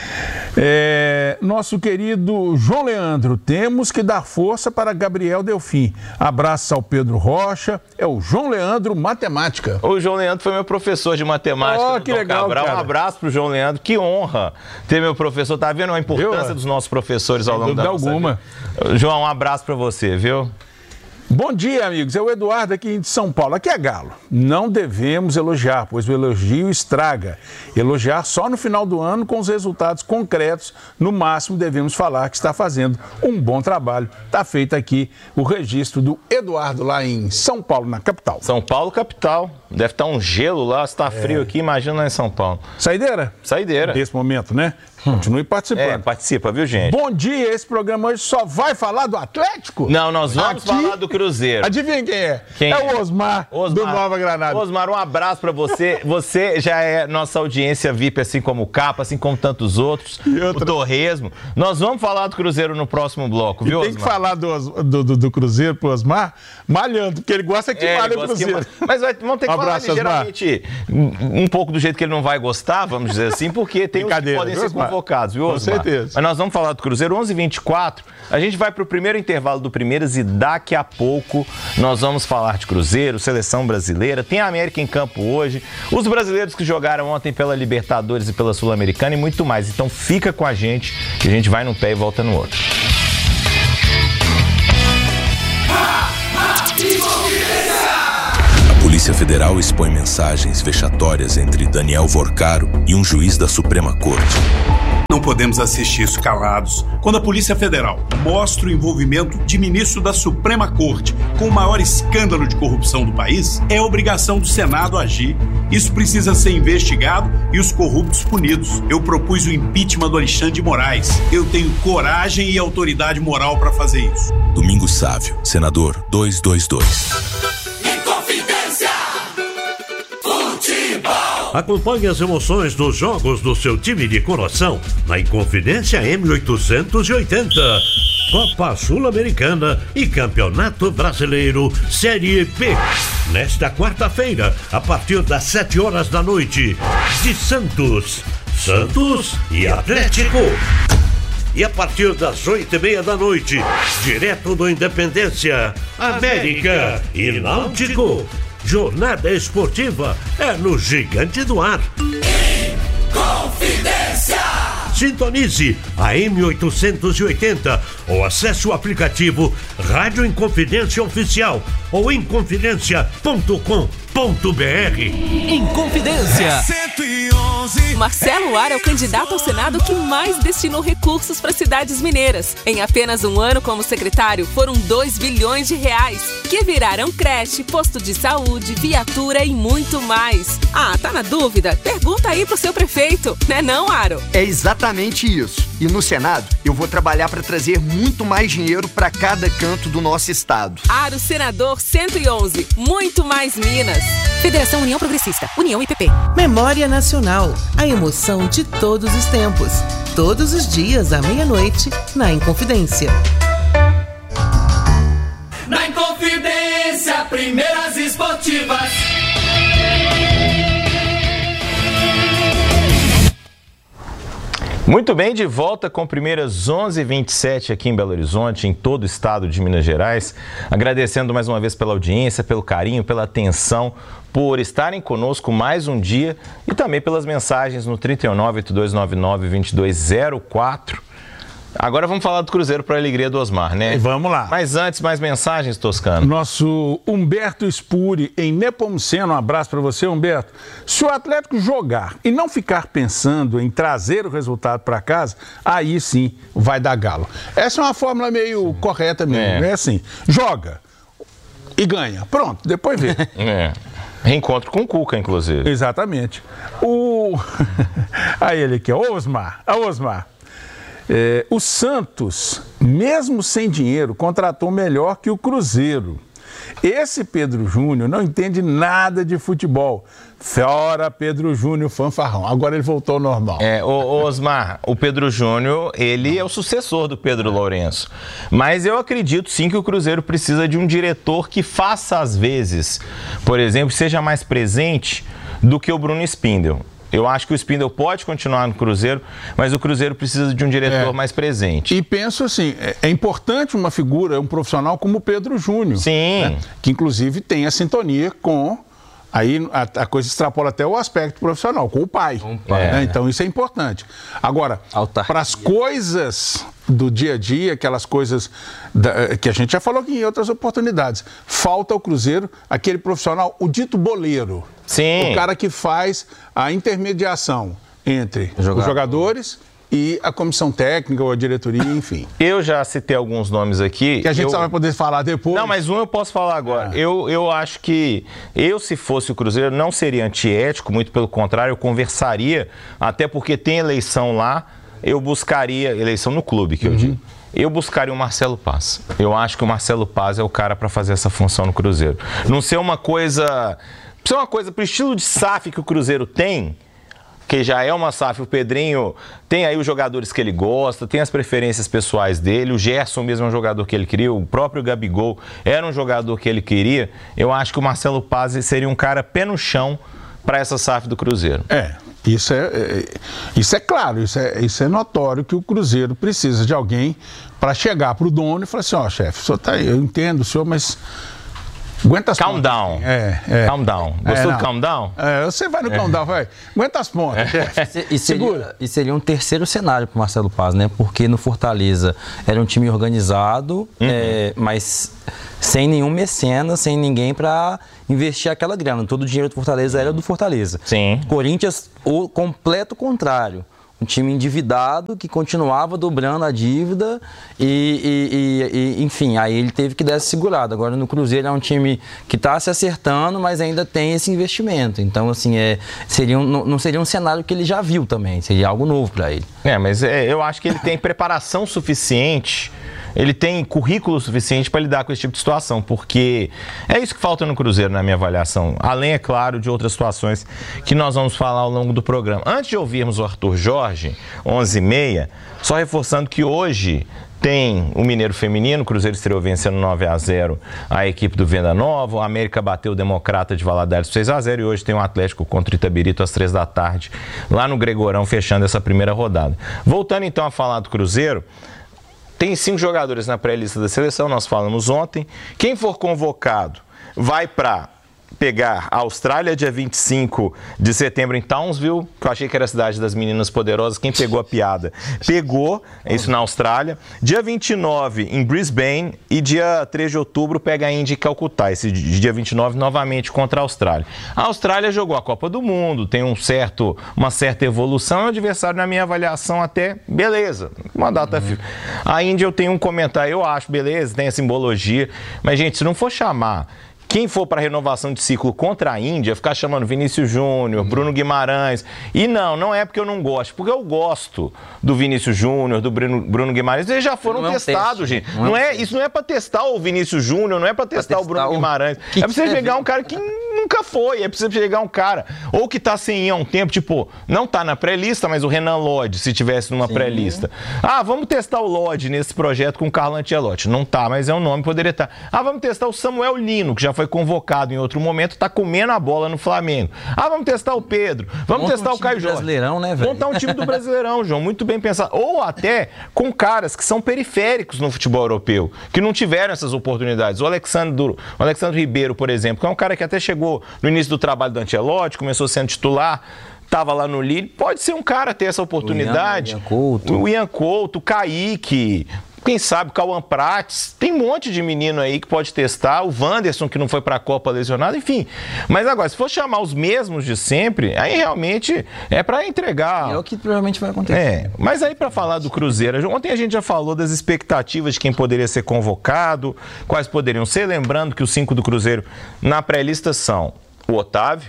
Nosso querido João Leandro, temos que dar força para Gabriel Delfim. Abraço ao Pedro Rocha. É o João Leandro, matemática. O João Leandro foi meu professor de matemática. Que legal, cara. Um abraço pro João Leandro. Que honra ter meu professor. Tá vendo a importância dos nossos professores ao longo da nossa vida? João, um abraço para você, viu? Bom dia, amigos. É o Eduardo aqui de São Paulo. Aqui é Galo. Não devemos elogiar, pois o elogio estraga. Elogiar só no final do ano com os resultados concretos. No máximo, devemos falar que está fazendo um bom trabalho. Está feito aqui o registro do Eduardo lá em São Paulo, na capital. São Paulo, capital. Deve estar um gelo lá, se está frio aqui, imagina lá em São Paulo. Saideira? Saideira. Nesse momento, né? Continue participando. Participa, viu, gente? Bom dia, esse programa hoje só vai falar do Atlético? Não, nós vamos falar do Cruzeiro. Cruzeiro. Adivinha quem é? Quem é o Osmar, do Nova Granada. Osmar, um abraço pra você. Você já é nossa audiência VIP, assim como o Capa, assim como tantos outros. O Torresmo. Nós vamos falar do Cruzeiro no próximo bloco, viu, Osmar? Tem que falar do Cruzeiro pro Osmar malhando, porque ele gosta que malhe o Cruzeiro. Mas vamos ter que falar ligeiramente um pouco do jeito que ele não vai gostar, vamos dizer assim, porque tem os que podem ser convocados, viu, Osmar? Com certeza. Mas nós vamos falar do Cruzeiro 11h24. A gente vai pro primeiro intervalo do Primeiras e daqui a pouco nós vamos falar de Cruzeiro, seleção brasileira, tem a América em campo hoje, os brasileiros que jogaram ontem pela Libertadores e pela Sul-Americana e muito mais. Então fica com a gente, que a gente vai num pé e volta no outro. A Polícia Federal expõe mensagens vexatórias entre Daniel Vorcaro e um juiz da Suprema Corte. Não podemos assistir isso calados. Quando a Polícia Federal mostra o envolvimento de ministro da Suprema Corte com o maior escândalo de corrupção do país, é obrigação do Senado agir. Isso precisa ser investigado e os corruptos punidos. Eu propus o impeachment do Alexandre de Moraes. Eu tenho coragem e autoridade moral para fazer isso. Domingos Sávio, senador 222. Acompanhe as emoções dos jogos do seu time de coração na Inconfidência M880. Copa Sul-Americana e Campeonato Brasileiro Série B. Nesta quarta-feira, a partir das 7 horas da noite, de Santos e Atlético. E a partir das 8h30 da noite, direto do Independência, América e Náutico. Jornada esportiva é no Gigante do Ar. Inconfidência! Sintonize a M880 ou acesse o aplicativo Rádio Inconfidência Oficial ou inconfidencia.com.br. Inconfidência. 111. Marcelo Ar é o candidato ao Senado que mais destinou recursos para cidades mineiras. Em apenas um ano como secretário, foram 2 bilhões de reais, que viraram creche, posto de saúde, viatura e muito mais. Ah, tá na dúvida? Pergunta aí pro seu prefeito, né não, Aro? É exatamente isso. E no Senado, eu vou trabalhar para trazer muito mais dinheiro para cada canto do nosso estado. Aro Senador 111, muito mais Minas. Federação União Progressista, União IPP. Memória Nacional, a emoção de todos os tempos. Todos os dias à meia-noite, na Inconfidência. Na Inconfidência, primeiras esportivas. Muito bem, de volta com Primeiras 11h27 aqui em Belo Horizonte, em todo o estado de Minas Gerais. Agradecendo mais uma vez pela audiência, pelo carinho, pela atenção, por estarem conosco mais um dia e também pelas mensagens no 319-8299-2204. Agora vamos falar do Cruzeiro para a alegria do Osmar, né? Vamos lá. Mas antes, mais mensagens, Toscano. Nosso Humberto Spuri, em Nepomuceno, um abraço para você, Humberto. Se o Atlético jogar e não ficar pensando em trazer o resultado para casa, aí sim vai dar galo. Essa é uma fórmula meio correta mesmo, é assim, joga e ganha, pronto, depois vê. Reencontro com o Cuca, inclusive. Exatamente. Aí ele aqui, Osmar. O Santos, mesmo sem dinheiro, contratou melhor que o Cruzeiro. Esse Pedro Júnior não entende nada de futebol. Fora Pedro Júnior fanfarrão. Agora ele voltou ao normal. Osmar, o Pedro Júnior, ele é o sucessor do Pedro Lourenço. Mas eu acredito sim que o Cruzeiro precisa de um diretor que faça às vezes, por exemplo, seja mais presente do que o Bruno Spindel. Eu acho que o Spindel pode continuar no Cruzeiro, mas o Cruzeiro precisa de um diretor mais presente. E penso assim, é importante uma figura, um profissional como o Pedro Júnior. Sim. Né? Que inclusive tem a sintonia com... Aí a coisa extrapola até o aspecto profissional, com o pai. Né? Então isso é importante. Agora, para as coisas do dia a dia, aquelas coisas que a gente já falou aqui em outras oportunidades, falta ao Cruzeiro aquele profissional, o dito boleiro. Sim. O cara que faz a intermediação entre os jogadores e a comissão técnica ou a diretoria, enfim. Eu já citei alguns nomes aqui. Que a gente só vai poder falar depois. Não, mas um eu posso falar agora. Eu acho que se fosse o Cruzeiro, não seria antiético, muito pelo contrário, eu conversaria, até porque tem eleição lá, eu buscaria, eleição no clube, que eu digo. eu buscaria o Marcelo Paz. Eu acho que o Marcelo Paz é o cara para fazer essa função no Cruzeiro. Não ser uma coisa... Ser uma coisa pro estilo de SAF que o Cruzeiro tem, que já é uma SAF, o Pedrinho tem aí os jogadores que ele gosta, tem as preferências pessoais dele, o Gerson mesmo é um jogador que ele queria, o próprio Gabigol era um jogador que ele queria. Eu acho que o Marcelo Paz seria um cara pé no chão para essa SAF do Cruzeiro. Isso é claro, isso é notório que o Cruzeiro precisa de alguém para chegar para o dono e falar assim, chefe, o senhor tá aí, eu entendo o senhor, mas... Aguenta as calm pontas. Down. Calm down. Gostou do calm down? Você vai no calm down, vai. Aguenta as pontas. E seria um terceiro cenário para o Marcelo Paz, né? Porque no Fortaleza era um time organizado, mas sem nenhum mecenas, sem ninguém para investir aquela grana. Todo o dinheiro do Fortaleza era do Fortaleza. Sim. Corinthians, o completo contrário. Um time endividado que continuava dobrando a dívida enfim, aí ele teve que dar essa segurada. Agora no Cruzeiro é um time que está se acertando, mas ainda tem esse investimento. Então, assim, não seria um cenário que ele já viu também, seria algo novo para ele. Mas eu acho que ele tem preparação suficiente, ele tem currículo suficiente para lidar com esse tipo de situação, porque é isso que falta no Cruzeiro, na minha avaliação. Além, é claro, de outras situações que nós vamos falar ao longo do programa. Antes de ouvirmos o Arthur Jorge, 11h30, só reforçando que hoje tem o Mineiro Feminino, o Cruzeiro estreou vencendo 9-0 a equipe do Venda Nova, o América bateu o Democrata de Valadares 6-0 e hoje tem o Atlético contra o Itabirito às 15h, lá no Gregorão, fechando essa primeira rodada. Voltando então a falar do Cruzeiro, tem 5 jogadores na pré-lista da seleção, nós falamos ontem. Quem for convocado vai para pegar a Austrália dia 25 de setembro em Townsville, que eu achei que era a cidade das meninas poderosas. Quem pegou a piada? Pegou, isso na Austrália. Dia 29 em Brisbane e dia 3 de outubro pega a Índia e Calcutá. Esse dia 29 novamente contra a Austrália. A Austrália jogou a Copa do Mundo, tem uma certa evolução, é um adversário na minha avaliação até beleza, uma data FIFA. A Índia eu tenho um comentário, eu acho beleza, tem a simbologia, mas gente, se não for chamar quem for para renovação de ciclo contra a Índia, ficar chamando Vinícius Júnior, Bruno Guimarães. E não é porque eu não gosto, porque eu gosto do Vinícius Júnior, do Bruno Guimarães. Eles já foram testados, gente. Isso não é para testar o Vinícius Júnior, não é para testar o Bruno Guimarães. É para você pegar um cara que nunca foi, é para você pegar um cara ou que tá sem ir há um tempo, tipo, não tá na pré-lista, mas o Renan Lodge, se tivesse numa pré-lista. Vamos testar o Lodge nesse projeto com o Carlo Ancelotti. Não tá, mas é um nome, poderia estar. Vamos testar o Samuel Lino, que já foi convocado em outro momento, tá comendo a bola no Flamengo. Vamos testar o Pedro, vamos testar o Caio Jorge. Brasileirão, né, velho? Montar um time do Brasileirão, João, muito bem pensado. Ou até com caras que são periféricos no futebol europeu, que não tiveram essas oportunidades. O Alexandre Ribeiro, por exemplo, que é um cara que até chegou no início do trabalho do Ancelotti, começou sendo titular, estava lá no Lille, pode ser um cara ter essa oportunidade. O Ian Couto, o Kaique, quem sabe o Cauã Prates, tem um monte de menino aí que pode testar, o Wanderson que não foi para a Copa lesionado, enfim. Mas agora, se for chamar os mesmos de sempre, aí realmente é para entregar. É o que provavelmente vai acontecer. Mas aí para falar do Cruzeiro, ontem a gente já falou das expectativas de quem poderia ser convocado, quais poderiam ser, lembrando que os 5 do Cruzeiro na pré-lista são o Otávio,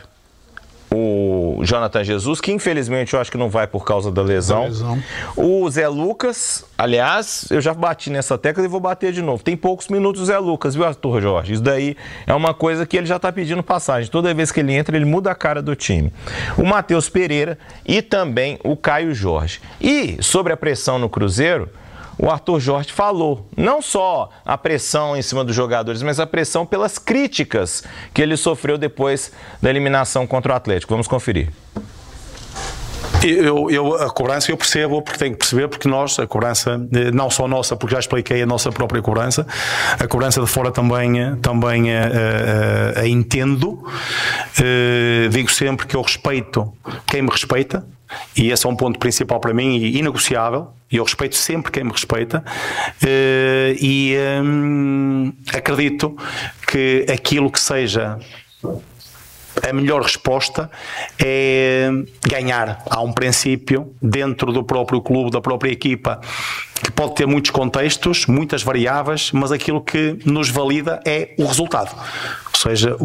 o Jonathan Jesus, que infelizmente eu acho que não vai por causa da lesão. O Zé Lucas, aliás, eu já bati nessa tecla e vou bater de novo. Tem poucos minutos o Zé Lucas, viu, Arthur Jorge? Isso daí é uma coisa que ele já está pedindo passagem. Toda vez que ele entra, ele muda a cara do time. O Matheus Pereira e também o Caio Jorge. E sobre a pressão no Cruzeiro, o Arthur Jorge falou, não só a pressão em cima dos jogadores, mas a pressão pelas críticas que ele sofreu depois da eliminação contra o Atlético. Vamos conferir. A cobrança eu percebo, porque tenho que perceber, porque nós, a cobrança, não só nossa, porque já expliquei a nossa própria cobrança, a cobrança de fora também a entendo. Digo sempre que eu respeito quem me respeita, e esse é um ponto principal para mim e inegociável. Eu respeito sempre quem me respeita, e acredito que aquilo que seja a melhor resposta é ganhar. Há um princípio dentro do próprio clube, da própria equipa, que pode ter muitos contextos, muitas variáveis, mas aquilo que nos valida é o resultado. Ou seja,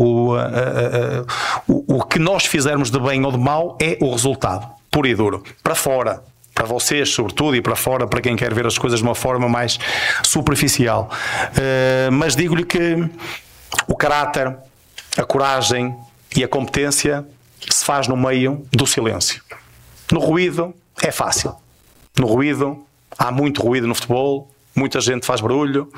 o que nós fizermos de bem ou de mal é o resultado, puro e duro. Para fora para vocês, sobretudo, e para fora, para quem quer ver as coisas de uma forma mais superficial. Mas digo-lhe que o caráter, a coragem e a competência se faz no meio do silêncio. No ruído é fácil. No ruído, há muito ruído no futebol, muita gente faz barulho.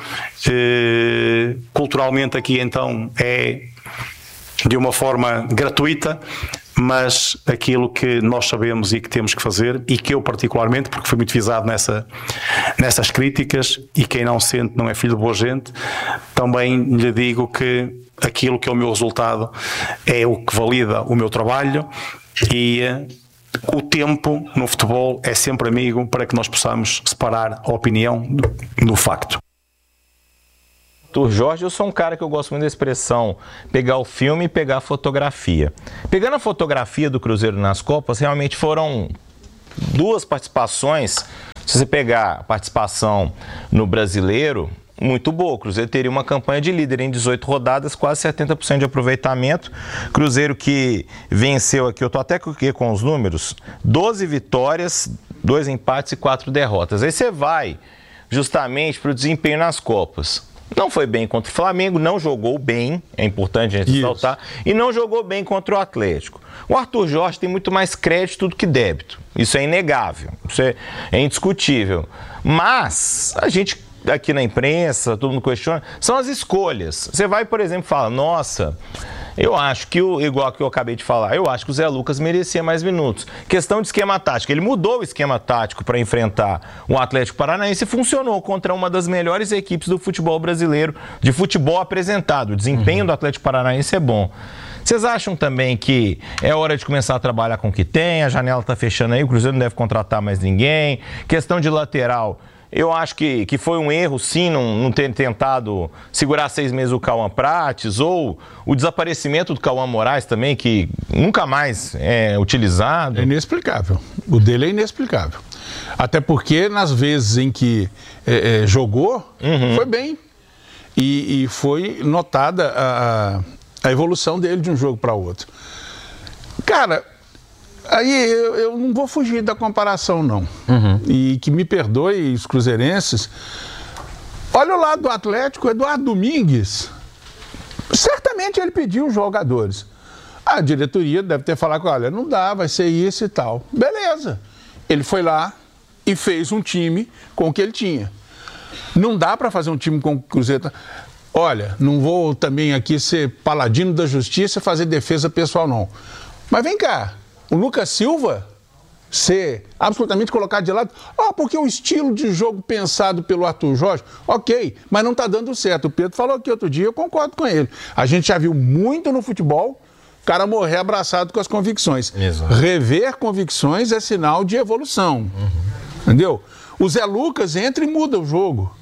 Culturalmente aqui então é de uma forma gratuita, mas aquilo que nós sabemos e que temos que fazer, e que eu particularmente, porque fui muito visado nessas críticas, e quem não sente não é filho de boa gente, também lhe digo que aquilo que é o meu resultado é o que valida o meu trabalho, e o tempo no futebol é sempre amigo para que nós possamos separar a opinião do facto. Arthur Jorge, eu sou um cara que eu gosto muito da expressão pegar o filme e pegar a fotografia. Pegando a fotografia do Cruzeiro nas Copas, realmente foram 2 participações. Se você pegar a participação no Brasileiro, muito boa. O Cruzeiro teria uma campanha de líder em 18 rodadas, quase 70% de aproveitamento. Cruzeiro que venceu aqui, eu estou até com os números, 12 vitórias, 2 empates e 4 derrotas. Aí você vai justamente para o desempenho nas Copas. Não foi bem contra o Flamengo, não jogou bem, é importante a gente ressaltar, e não jogou bem contra o Atlético. O Arthur Jorge tem muito mais crédito do que débito, isso é inegável, isso é indiscutível. Mas a gente aqui na imprensa, todo mundo questiona, são as escolhas. Você vai, por exemplo, falar, nossa, eu acho que, igual que eu acabei de falar, eu acho que o Zé Lucas merecia mais minutos. Questão de esquema tático, ele mudou o esquema tático para enfrentar o Atlético Paranaense e funcionou contra uma das melhores equipes do futebol brasileiro, de futebol apresentado. O desempenho do Atlético Paranaense é bom. Vocês acham também que é hora de começar a trabalhar com o que tem? A janela está fechando aí, o Cruzeiro não deve contratar mais ninguém. Questão de lateral, eu acho que foi um erro, sim, não ter tentado segurar 6 meses o Cauã Prates, ou o desaparecimento do Cauã Moraes também, que nunca mais é utilizado. É inexplicável. O dele é inexplicável. Até porque nas vezes em que jogou, foi bem. E foi notada a evolução dele de um jogo para outro. Cara, aí eu não vou fugir da comparação, não. E que me perdoe os cruzeirenses. Olha o lado do Atlético, Eduardo Domingues. Certamente ele pediu os jogadores. A diretoria deve ter falado, olha, não dá, vai ser isso e tal. Beleza. Ele foi lá e fez um time com o que ele tinha. Não dá para fazer um time com o Cruzeiro. Olha, não vou também aqui ser paladino da justiça e fazer defesa pessoal, não. Mas vem cá. O Lucas Silva ser absolutamente colocado de lado, porque o estilo de jogo pensado pelo Arthur Jorge, ok, mas não está dando certo. O Pedro falou aqui outro dia, eu concordo com ele. A gente já viu muito no futebol o cara morrer abraçado com as convicções. Exato. Rever convicções é sinal de evolução. Entendeu? O Zé Lucas entra e muda o jogo.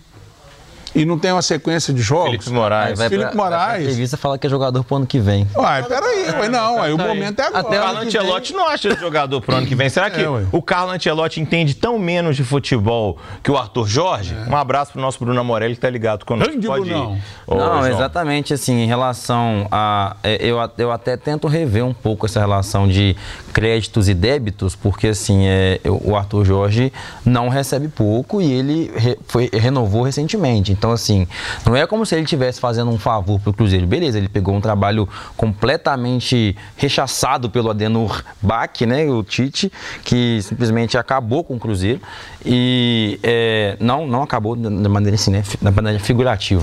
E não tem uma sequência de jogos. Felipe Moraes. Felipe Moraes. A revista fala que é jogador pro ano que vem. Uai, peraí, não, aí o momento é agora. Até o Carlo Ancelotti não acha jogador pro ano que vem. Será que o Carlo Ancelotti entende tão menos de futebol que o Arthur Jorge? Um abraço pro nosso Bruno Amorelli, que tá ligado conosco. Pode ir. Não, exatamente assim, em relação a... Eu até tento rever um pouco essa relação de créditos e débitos, porque assim, o Arthur Jorge não recebe pouco e ele renovou recentemente. Então, assim, não é como se ele estivesse fazendo um favor pro Cruzeiro. Beleza, ele pegou um trabalho completamente rechaçado pelo Adenor Bach, né, o Tite, que simplesmente acabou com o Cruzeiro. E não acabou da maneira assim, né, da maneira figurativa.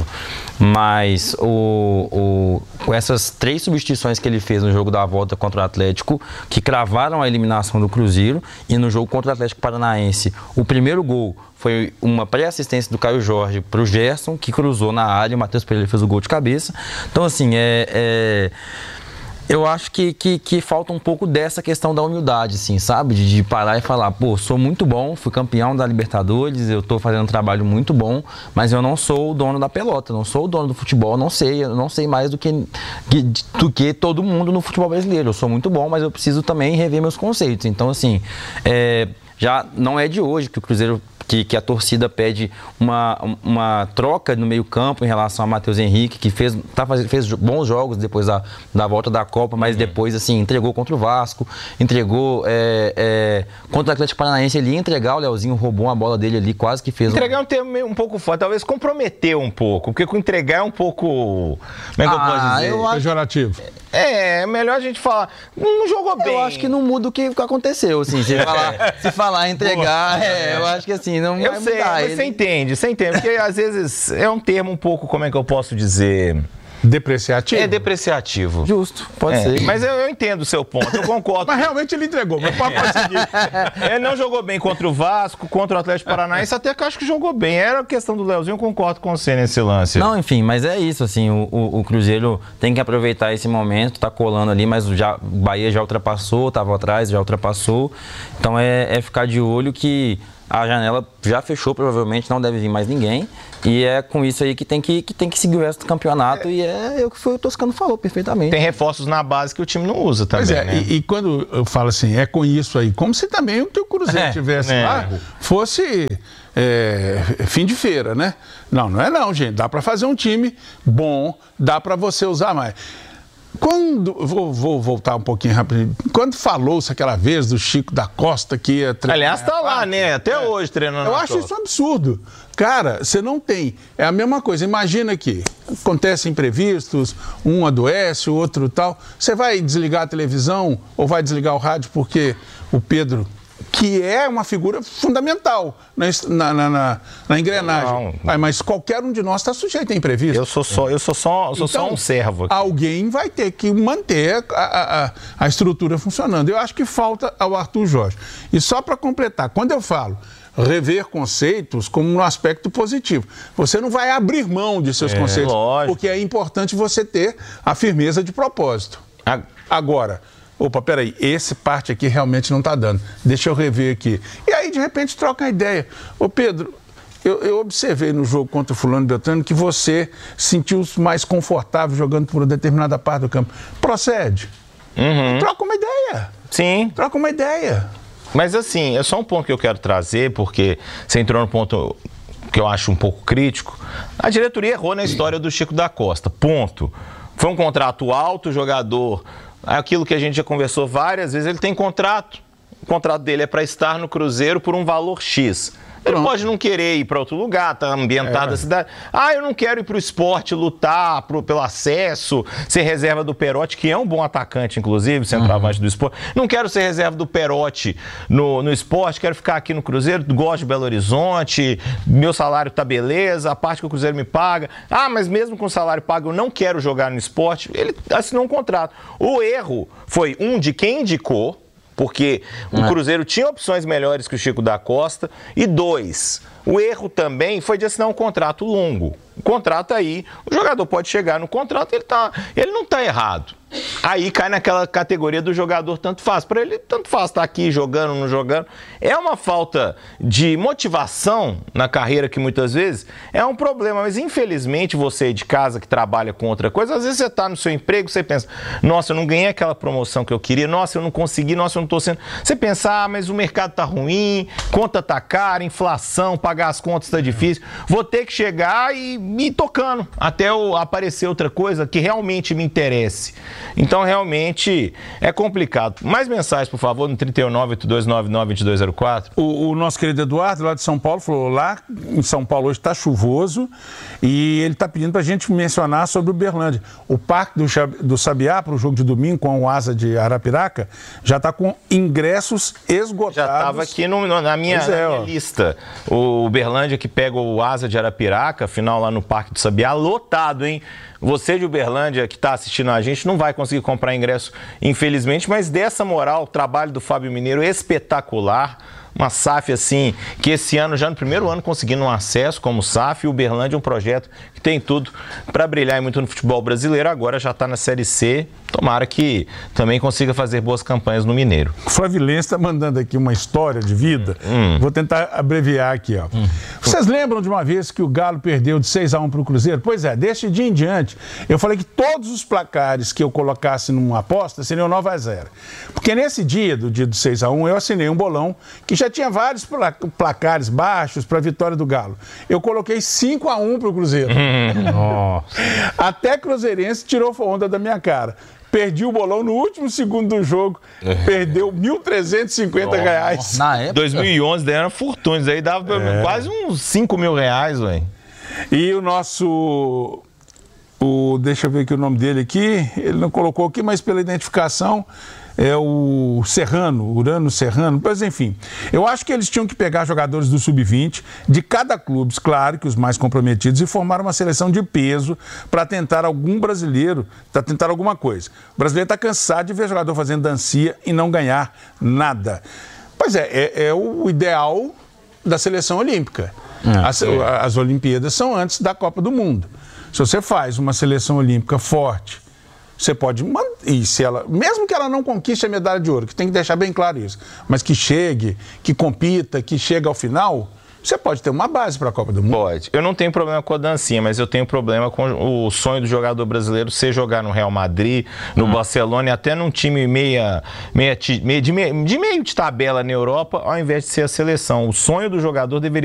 Mas com essas 3 substituições que ele fez no jogo da volta contra o Atlético, que cravaram a eliminação do Cruzeiro, e no jogo contra o Atlético Paranaense, o primeiro gol foi uma pré-assistência do Caio Jorge para o Gerson, que cruzou na área, o Matheus Pereira fez o gol de cabeça. Então, assim, eu acho que falta um pouco dessa questão da humildade, assim, sabe? De parar e falar, sou muito bom, fui campeão da Libertadores, eu estou fazendo um trabalho muito bom, mas eu não sou o dono da pelota, não sou o dono do futebol, eu não sei mais do que todo mundo no futebol brasileiro. Eu sou muito bom, mas eu preciso também rever meus conceitos. Então, assim, já não é de hoje que o Cruzeiro que a torcida pede uma troca no meio-campo em relação a Matheus Henrique, que fez bons jogos depois da volta da Copa, mas depois, assim, entregou contra o Vasco, entregou contra o Atlético Paranaense. Ele ia entregar, o Leozinho roubou uma bola dele ali, quase que fez. Entregar é um termo um pouco forte, talvez comprometer um pouco, porque com entregar é um pouco. Como é que eu posso dizer? Pejorativo. É melhor a gente falar. Não jogou bem. Eu acho que não muda o que aconteceu, assim. Se falar entregar, eu acho que assim, não vai mudar. Mas você entende, porque às vezes é um termo um pouco, como é que eu posso dizer? Depreciativo? É depreciativo. Justo, pode ser. Mas eu entendo o seu ponto, eu concordo. Mas realmente ele entregou, mas pode conseguir. Ele não jogou bem contra o Vasco, contra o Atlético Paranaense, até que eu acho que jogou bem. Era a questão do Leozinho, eu concordo com você nesse lance. Não, enfim, mas é isso, assim, o Cruzeiro tem que aproveitar esse momento, tá colando ali, mas o Bahia já ultrapassou, tava atrás, já ultrapassou. Então é ficar de olho que a janela já fechou, provavelmente não deve vir mais ninguém. E é com isso aí que tem que seguir o resto do campeonato. E é o que o Toscano falou perfeitamente. Tem reforços na base que o time não usa também. Pois né? E quando eu falo assim, é com isso aí, como se também o teu Cruzeiro tivesse lá, fosse fim de feira, né? Não é não, gente. Dá para fazer um time bom, dá para você usar mais. Vou voltar um pouquinho rapidinho. Quando falou-se aquela vez do Chico da Costa que ia treinar... Aliás, tá lá, né? Até hoje treinando. Eu acho isso um absurdo. Cara, você não tem... É a mesma coisa. Imagina que acontecem imprevistos, um adoece, o outro tal. Você vai desligar a televisão ou vai desligar o rádio porque o Pedro... que é uma figura fundamental na engrenagem. Mas qualquer um de nós está sujeito a imprevisto. Eu sou só um servo aqui. Alguém vai ter que manter a estrutura funcionando. Eu acho que falta ao Arthur Jorge. E só para completar, quando eu falo rever conceitos como no aspecto positivo, você não vai abrir mão de seus conceitos, lógico. Porque é importante você ter a firmeza de propósito. Agora... Opa, peraí, essa parte aqui realmente não está dando. Deixa eu rever aqui. E aí, de repente, troca a ideia. Ô, Pedro, eu observei no jogo contra o fulano Beltrano que você sentiu-se mais confortável jogando por uma determinada parte do campo. Procede. Troca uma ideia. Sim. Troca uma ideia. Mas, assim, é só um ponto que eu quero trazer, porque você entrou no ponto que eu acho um pouco crítico. A diretoria errou na história do Chico da Costa. Ponto. Foi um contrato alto, o jogador... Aquilo que a gente já conversou várias vezes, ele tem contrato. O contrato dele é para estar no Cruzeiro por um valor X. Ele pode não querer ir para outro lugar, tá ambientado a cidade. Eu não quero ir para o esporte, lutar pelo acesso, ser reserva do Perotti, que é um bom atacante, inclusive, centroavante do esporte. Não quero ser reserva do Perotti no esporte, quero ficar aqui no Cruzeiro, gosto de Belo Horizonte, meu salário tá beleza, a parte que o Cruzeiro me paga. Mas mesmo com o salário pago, eu não quero jogar no esporte. Ele assinou um contrato. O erro foi de quem indicou, porque o Cruzeiro tinha opções melhores que o Chico da Costa. E 2, o erro também foi de assinar um contrato longo. O contrato aí, o jogador pode chegar no contrato, ele não está errado. Aí cai naquela categoria do jogador tanto faz. Para ele, tanto faz estar aqui jogando, não jogando. É uma falta de motivação na carreira que muitas vezes é um problema. Mas infelizmente você de casa que trabalha com outra coisa, às vezes você está no seu emprego, você pensa, nossa, eu não ganhei aquela promoção que eu queria, nossa, eu não consegui, nossa, eu não estou sendo... Você pensa, mas o mercado está ruim, conta está cara, inflação, pagar as contas está difícil. Vou ter que chegar e ir tocando até aparecer outra coisa que realmente me interesse. Então, realmente, é complicado. Mais mensagens, por favor, no 319-8299-2204. O nosso querido Eduardo, lá de São Paulo, falou, lá em São Paulo hoje está chuvoso e ele está pedindo para a gente mencionar sobre o Uberlândia. O Parque do Sabiá, para o jogo de domingo com o Asa de Arapiraca, já está com ingressos esgotados. Já estava aqui na minha lista. O Uberlândia que pega o Asa de Arapiraca, final lá no Parque do Sabiá, lotado, hein? Você de Uberlândia que está assistindo a gente não vai conseguir comprar ingresso, infelizmente, mas dessa moral, o trabalho do Fábio Mineiro é espetacular. Uma SAF, assim, que esse ano, já no primeiro ano, conseguindo um acesso como SAF, e o Uberlândia é um projeto que tem tudo para brilhar muito no futebol brasileiro. Agora já está na Série C. Tomara que também consiga fazer boas campanhas no Mineiro. O Flavilense está mandando aqui uma história de vida. Vou tentar abreviar aqui, ó. Vocês lembram de uma vez que o Galo perdeu de 6-1 para o Cruzeiro? Pois é, desse dia em diante, eu falei que todos os placares que eu colocasse numa aposta seriam 9-0. Porque nesse dia, do 6-1, eu assinei um bolão que já já tinha vários placares baixos para a vitória do Galo. Eu coloquei 5-1 para o Cruzeiro. Até Cruzeirense tirou onda da minha cara. Perdi o bolão no último segundo do jogo. Perdeu R$ 1.350. Na época? 2011 deram fortunas. Aí dava quase uns R$5.000, velho. E o nosso... deixa eu ver aqui o nome dele aqui. Ele não colocou aqui, mas pela identificação... É o Serrano, Urano Serrano, mas enfim. Eu acho que eles tinham que pegar jogadores do Sub-20 de cada clube, claro que os mais comprometidos, e formar uma seleção de peso para tentar algum brasileiro, para tentar alguma coisa. O brasileiro está cansado de ver jogador fazendo dancinha e não ganhar nada. Pois é o ideal da seleção olímpica. As Olimpíadas são antes da Copa do Mundo. Se você faz uma seleção olímpica forte, você pode manter, e se ela, mesmo que ela não conquiste a medalha de ouro, que tem que deixar bem claro isso, mas que chegue, que compita, que chegue ao final, você pode ter uma base para a Copa do Mundo. Pode. Eu não tenho problema com a dancinha, mas eu tenho problema com o sonho do jogador brasileiro ser jogar no Real Madrid, no Barcelona e até num time de meio de tabela na Europa, ao invés de ser a seleção. O sonho do jogador deveria